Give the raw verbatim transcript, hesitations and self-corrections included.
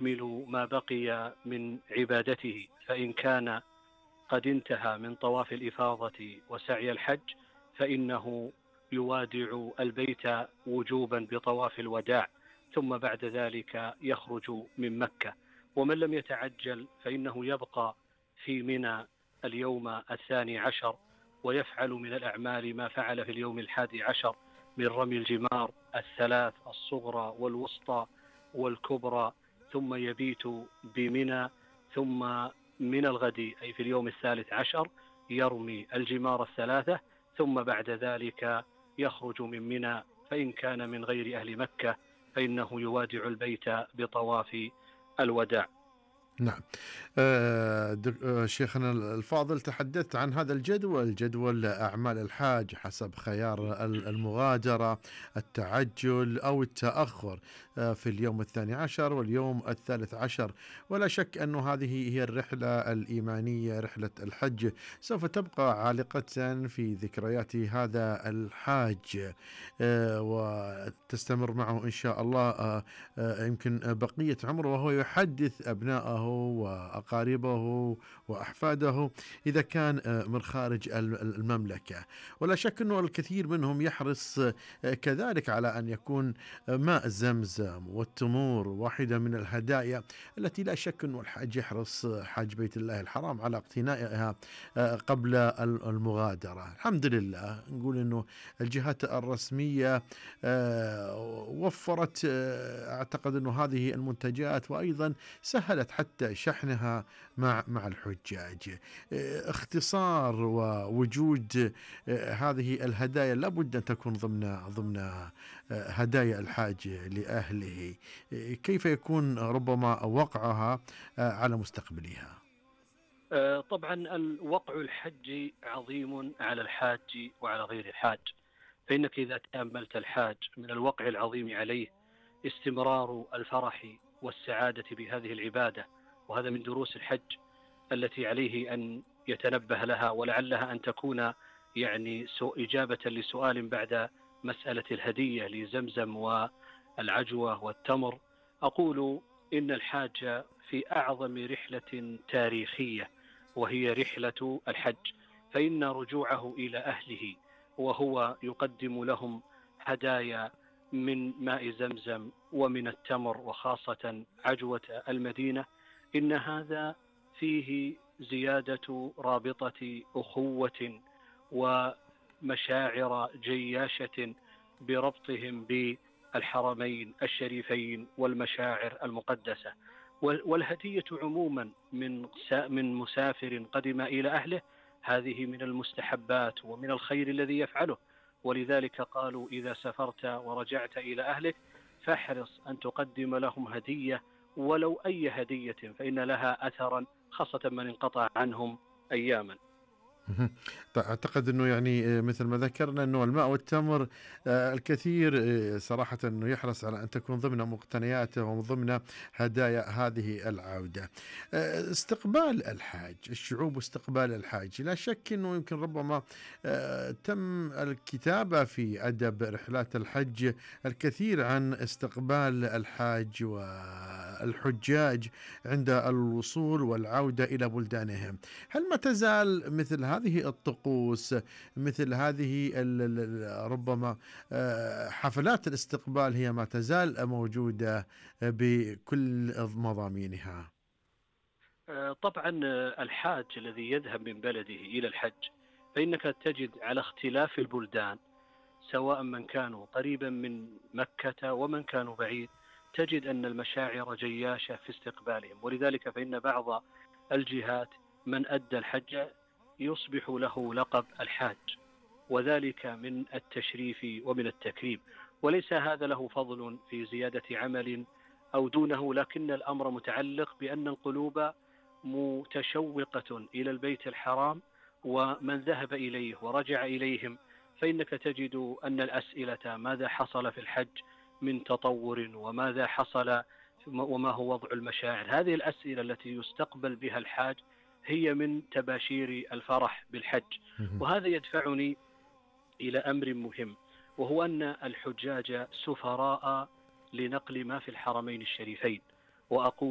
يكمل ما بقي من عبادته، فإن كان قد انتهى من طواف الإفاضة وسعي الحج فإنه يوادع البيت وجوبا بطواف الوداع، ثم بعد ذلك يخرج من مكة. ومن لم يتعجل فإنه يبقى في منى اليوم الثاني عشر، ويفعل من الأعمال ما فعل في اليوم الحادي عشر من رمي الجمار الثلاث الصغرى والوسطى والكبرى، ثم يبيت بمنى، ثم من الغد أي في اليوم الثالث عشر يرمي الجمار الثلاثة، ثم بعد ذلك يخرج من منى. فإن كان من غير أهل مكة فإنه يوادع البيت بطواف الوداع. نعم. آه، دك- آه، شيخنا الفاضل، تحدثت عن هذا الجدول، جدول أعمال الحاج حسب خيار ال- المغادرة، التعجل أو التأخر آه، في اليوم الثاني عشر واليوم الثالث عشر. ولا شك أن هذه هي الرحلة الإيمانية، رحلة الحج سوف تبقى عالقة في ذكريات هذا الحاج آه، وتستمر معه إن شاء الله آه، آه، يمكن بقية عمره، وهو يحدث أبنائه وأقاربه وأحفاده إذا كان آه، من خارج ال- المملكة. ولا شك أنه الكثير منهم يحرص آه، كذلك على أن يكون آه، ماء زمزم والتمور واحدة من الهدايا التي لا شك أنه الحاج يحرص آه، حاج بيت الله الحرام على اقتنائها آه، قبل ال- المغادرة. الحمد لله نقول أنه الجهات الرسمية آه، وفرت آه، أعتقد أنه هذه المنتجات، وأيضا سهلت حتى شحنها مع مع الحجاج. آه، اختصار ووجود آه، هذه الهدايا لابد أن تكون ضمن ضمن آه، هدايا الحاج لأهله. آه، كيف يكون ربما وقعها آه، على مستقبلها؟ آه، طبعا الوقع الحج عظيم على الحاج وعلى غير الحاج. فإنك إذا تأملت الحاج من الوقع العظيم عليه استمرار الفرح والسعادة بهذه العبادة، وهذا من دروس الحج التي عليه أن يتنبه لها، ولعلها أن تكون يعني سوء إجابة لسؤال بعد مسألة الهدية لزمزم والعجوة والتمر. أقول إن الحاج في أعظم رحلة تاريخية وهي رحلة الحج، فإن رجوعه إلى أهله وهو يقدم لهم هدايا من ماء زمزم ومن التمر وخاصة عجوة المدينة، إن هذا فيه زيادة رابطة أخوة ومشاعر جياشة بربطهم بالحرمين الشريفين والمشاعر المقدسة. والهدية عموما من من مسافر قدم إلى أهله هذه من المستحبات ومن الخير الذي يفعله. ولذلك قالوا إذا سافرت ورجعت إلى أهلك فاحرص أن تقدم لهم هدية، ولو أي هدية، فإن لها أثرا خاصة من انقطع عنهم أياما. مهم. طيب، أعتقد أنه يعني آه، مثل ما ذكرنا أنه الماء والتمر آه، الكثير آه، صراحة أنه يحرص على أن تكون ضمن مقتنياته وضمن هدايا هذه العودة. آه، استقبال الحاج، الشعوب استقبال الحاج، لا شك أنه يمكن ربما آه، تم الكتابة في أدب رحلات الحج الكثير عن استقبال الحاج والحجاج عند الوصول والعودة إلى بلدانهم. هل ما تزال مثل هذه الطقوس، مثل هذه ال- ال- ربما آه، حفلات الاستقبال هي ما تزال موجودة بكل مضامينها؟ آه، طبعا آه، الحاج الذي يذهب من بلده إلى الحج فإنك تجد على اختلاف البلدان، سواء من كانوا قريبا من مكة ومن كانوا بعيد، تجد أن المشاعر جياشة في استقبالهم. ولذلك فإن بعض الجهات من أدى الحج يصبح له لقب الحاج، وذلك من التشريف ومن التكريم. وليس هذا له فضل في زيادة عمل أو دونه، لكن الأمر متعلق بأن القلوب متشوقة إلى البيت الحرام، ومن ذهب إليه ورجع إليهم فإنك تجد أن الأسئلة ماذا حصل في الحج من تطور، وماذا حصل وما هو وضع المشاعر، هذه الأسئلة التي يستقبل بها الحاج هي من تباشير الفرح بالحج. مهم. وهذا يدفعني إلى أمر مهم، وهو أن الحجاج سفراء لنقل ما في الحرمين الشريفين. وأقول